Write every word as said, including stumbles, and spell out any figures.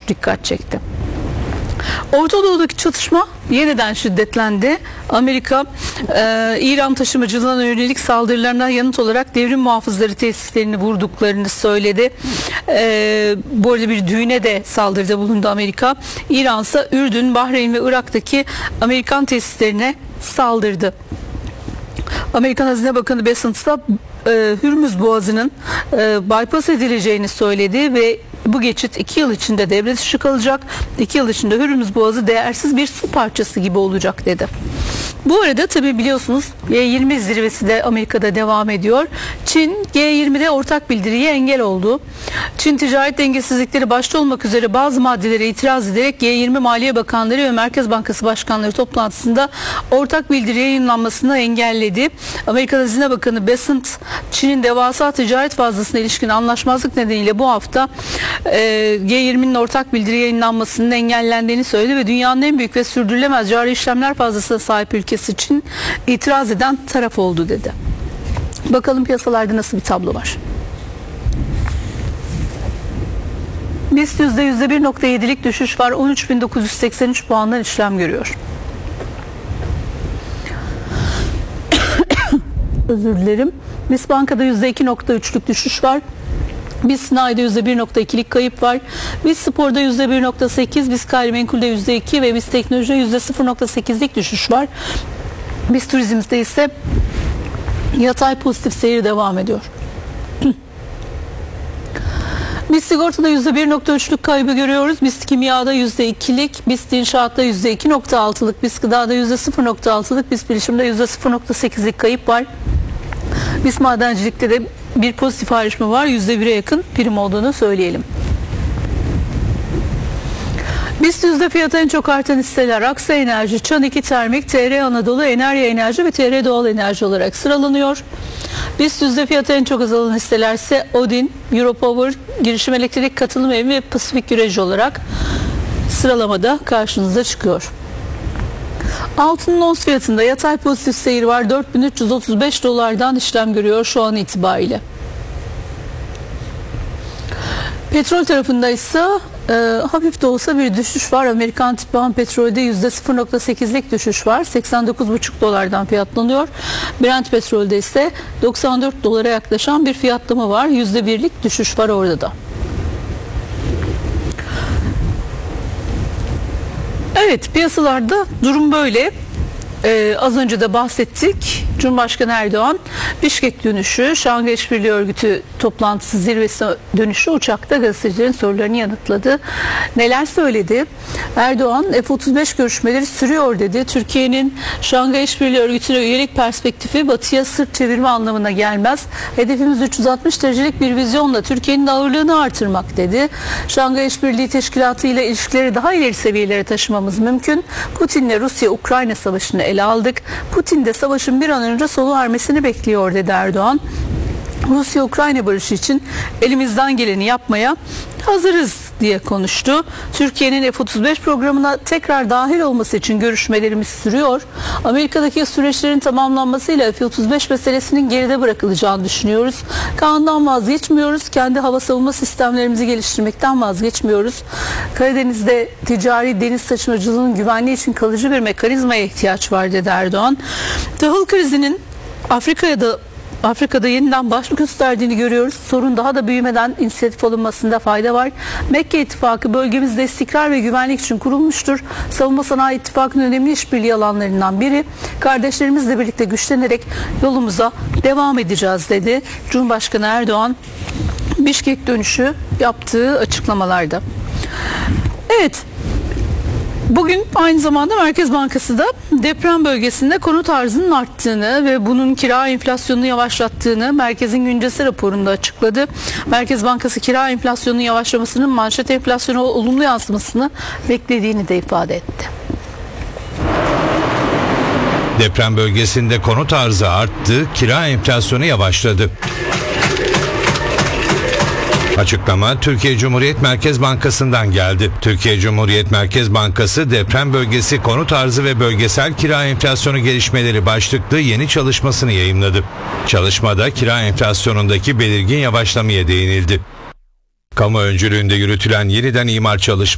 dikkat çekti. Orta Doğu'daki çatışma yeniden şiddetlendi. Amerika, e, İran taşımacılığına yönelik saldırılarına yanıt olarak devrim muhafızları tesislerini vurduklarını söyledi. E, bu arada bir düğüne de saldırıda bulundu Amerika. İran ise Ürdün, Bahreyn ve Irak'taki Amerikan tesislerine saldırdı. Amerikan Hazine Bakanı Bessent ise e, Hürmüz Boğazı'nın e, bypass edileceğini söyledi ve bu geçit iki yıl içinde devre dışı kalacak. iki yıl içinde Hürmüz Boğazı değersiz bir su parçası gibi olacak dedi. Bu arada tabii biliyorsunuz G yirmi zirvesi de Amerika'da devam ediyor. Çin G yirmide ortak bildiriye engel oldu. Çin ticaret dengesizlikleri başta olmak üzere bazı maddelere itiraz ederek G yirmi Maliye Bakanları ve Merkez Bankası Başkanları toplantısında ortak bildiri yayınlanmasını engelledi. Amerika Hazine Bakanı Bessent, Çin'in devasa ticaret fazlasına ilişkin anlaşmazlık nedeniyle bu hafta e, G yirminin ortak bildiri yayınlanmasının engellendiğini söyledi ve dünyanın en büyük ve sürdürülemez cari işlemler fazlasına sahip ülkesi için itiraz eden taraf oldu dedi. Bakalım piyasalarda nasıl bir tablo var. BIST yüzde yüzde bir nokta yedilik düşüş var. on üç bin dokuz yüz seksen üç puandan işlem görüyor. Özür dilerim. BIST Banka'da yüzde iki nokta üçlük düşüş var. BIST Sanayi'de yüzde bir nokta ikilik kayıp var. BIST Spor'da yüzde bir nokta sekiz, BIST Gayrimenkul'de yüzde iki ve BIST Teknoloji'de yüzde sıfır nokta sekizlik düşüş var. BIST Turizm'de ise yatay pozitif seyir devam ediyor. BIST Sigorta'da yüzde bir nokta üçlük kaybı görüyoruz. BIST Kimya'da yüzde ikilik, BIST İnşaat'ta yüzde iki nokta altılık, BIST Gıda'da yüzde sıfır nokta altılık, BIST Bilişim'de yüzde sıfır nokta sekizlik kayıp var. BIST Madencilik'te de bir pozitif ayrışma var. yüzde bire yakın prim olduğunu söyleyelim. BIST yüzde fiyatı en çok artan hisseler Aksa Enerji, Çan iki Termik, T R Anadolu, Enerya Enerji ve T R Doğal Enerji olarak sıralanıyor. BIST yüzde fiyatı en çok azalan hisseler ise Odin, Europower, Girişim Elektrik, Katılım Evi ve Pasifik Güreji olarak sıralamada karşınıza çıkıyor. Altının ons fiyatında yatay pozitif seyir var. dört bin üç yüz otuz beş dolardan işlem görüyor şu an itibariyle. Petrol tarafında ise e, hafif de olsa bir düşüş var. Amerikan Tipan petrolde yüzde sıfır nokta sekizlik düşüş var. seksen dokuz buçuk dolardan fiyatlanıyor. Brent petrolde ise doksan dört dolara yaklaşan bir fiyatlama var. yüzde birlik düşüş var orada da. Evet, piyasalarda durum böyle. Ee, az önce de bahsettik. Cumhurbaşkanı Erdoğan, Bişkek dönüşü, Şanghay İşbirliği Örgütü toplantısı zirvesi dönüşü uçakta gazetecilerin sorularını yanıtladı. Neler söyledi? Erdoğan, F otuz beş görüşmeleri sürüyor dedi. Türkiye'nin Şanghay İşbirliği Örgütü'ne üyelik perspektifi Batı'ya sırt çevirme anlamına gelmez. Hedefimiz üç yüz altmış derecelik bir vizyonla Türkiye'nin ağırlığını artırmak dedi. Şanghay İşbirliği Teşkilatı ile ilişkileri daha ileri seviyelere taşımamız mümkün. Putin'le Rusya-Ukrayna savaşını ele aldık. Putin de savaşın bir an önce sona ermesini bekliyor dedi Erdoğan. Rusya-Ukrayna barışı için elimizden geleni yapmaya hazırız diye konuştu. Türkiye'nin F otuz beş programına tekrar dahil olması için görüşmelerimiz sürüyor. Amerika'daki süreçlerin tamamlanmasıyla F otuz beş meselesinin geride bırakılacağını düşünüyoruz. Kaan'dan vazgeçmiyoruz. Kendi hava savunma sistemlerimizi geliştirmekten vazgeçmiyoruz. Karadeniz'de ticari deniz taşımacılığının güvenliği için kalıcı bir mekanizmaya ihtiyaç var dedi Erdoğan. Tahıl krizinin Afrika'ya da Afrika'da yeniden baş gösterdiğini görüyoruz. Sorun daha da büyümeden inisiyatif alınmasında fayda var. Mekke İttifakı bölgemizde istikrar ve güvenlik için kurulmuştur. Savunma Sanayi İttifakı'nın önemli işbirliği alanlarından biri. Kardeşlerimizle birlikte güçlenerek yolumuza devam edeceğiz dedi Cumhurbaşkanı Erdoğan Bişkek dönüşü yaptığı açıklamalarda. Evet. Bugün aynı zamanda Merkez Bankası da deprem bölgesinde konut arzının arttığını ve bunun kira enflasyonunu yavaşlattığını merkezin güncesi raporunda açıkladı. Merkez Bankası kira enflasyonunun yavaşlamasının manşet enflasyona olumlu yansımasını beklediğini de ifade etti. Deprem bölgesinde konut arzı arttı, kira enflasyonu yavaşladı. Açıklama Türkiye Cumhuriyet Merkez Bankası'ndan geldi. Türkiye Cumhuriyet Merkez Bankası deprem bölgesi konut arzı ve bölgesel kira enflasyonu gelişmeleri başlıklı yeni çalışmasını yayımladı. Çalışmada kira enflasyonundaki belirgin yavaşlamaya değinildi. Kamu öncülüğünde yürütülen yeniden imar çalışması